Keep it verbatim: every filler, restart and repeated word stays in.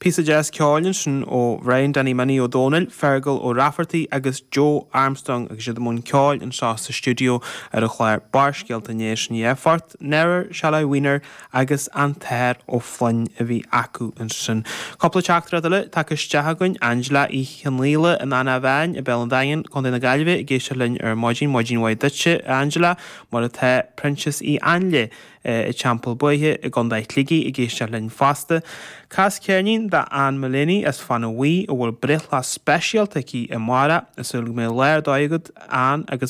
Písa jazz ceáilinn sin ó Ryan Danny Manny O'Donnell, Fergal ó Rafferty agus Joe Armstrong agus siad mún ceáil in seás sa studio ar a chláir barsgealta néis ní effort, Never Shall I Winner agus an tair ó Flainn a bhí acu in sin. Coppla teachtra dile take steagain Angela í Chinlíle in Anna Bhain a Bellandain chun na Gailve i géisio linn ar Máidín Máidín Waid Dutche Angela mar a the Princess í Anle i Champel Boithe i Gondait Ligi i géisio linn fasta. Cas cearnín da Anne Mullany as fan a wí a bhfuil brithla special tací i mara a sulg mé léir daigad Anne agus